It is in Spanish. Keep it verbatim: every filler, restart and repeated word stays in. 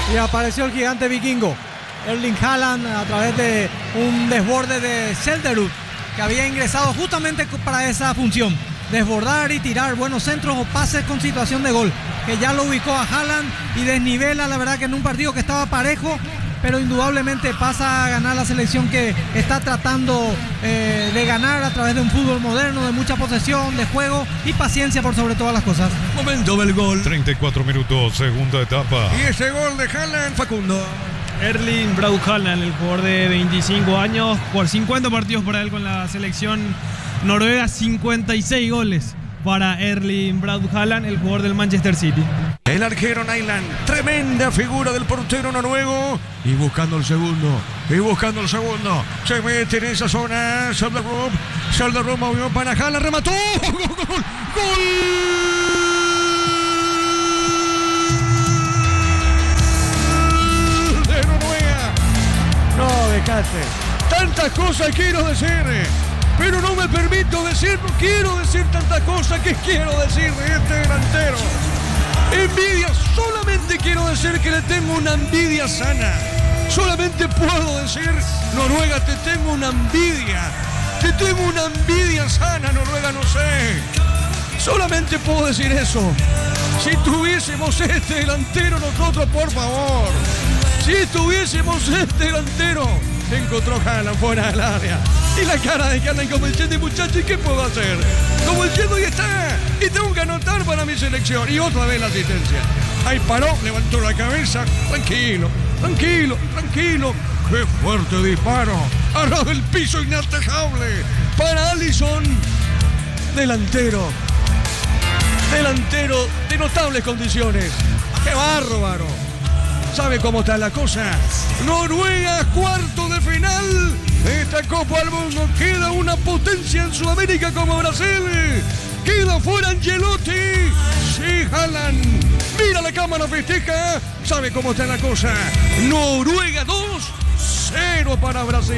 Y apareció el gigante vikingo, Erling Haaland, a través de un desborde de Schelderud, que había ingresado justamente para esa función, desbordar y tirar buenos centros o pases con situación de gol, que ya lo ubicó a Haaland y desnivela, la verdad que en un partido que estaba parejo, pero indudablemente pasa a ganar la selección que está tratando eh, de ganar a través de un fútbol moderno, de mucha posesión, de juego y paciencia por sobre todas las cosas. Momento del gol. treinta y cuatro minutos, segunda etapa. Y ese gol de Haaland, Facundo. Erling Braut Haaland, el jugador de veinticinco años, por cincuenta partidos para él con la selección noruega, cincuenta y seis goles para Erling Braut Haaland, el jugador del Manchester City. El arquero Nyland, tremenda figura del portero noruego. Y buscando el segundo, y buscando el segundo. Se mete en esa zona. Schelderud, Schelderud movió para Haaland, remató. ¡Gol! ¡Gol! ¡Gol! De Noruega. No, dejate. Tantas cosas quiero decir, pero no me permito decir, no quiero decir tantas cosas que quiero decir de este delantero. Envidia, solamente quiero decir que le tengo una envidia sana. Solamente puedo decir, Noruega, te tengo una envidia. Te tengo una envidia sana, Noruega, no sé. Solamente puedo decir eso. Si tuviésemos este delantero nosotros, por favor. Si tuviésemos este delantero. Encontró Haaland fuera del área. Y la cara de Haaland como diciendo, muchachos, ¿qué puedo hacer? Como diciendo, y está. Y tengo que anotar para mi selección. Y otra vez la asistencia. Ahí paró, levantó la cabeza. Tranquilo, tranquilo, tranquilo. ¡Qué fuerte disparo! A ras del piso inatajable. Para Alisson. Delantero. Delantero de notables condiciones. ¡Qué bárbaro! ¿Sabe cómo está la cosa? Noruega, cuarto de final de esta Copa del Mundo. Queda una potencia en Sudamérica como Brasil. Queda fuera Ancelotti. Sí, Haaland. Mira la cámara, festeja. ¿Sabe cómo está la cosa? Noruega dos, cero para Brasil.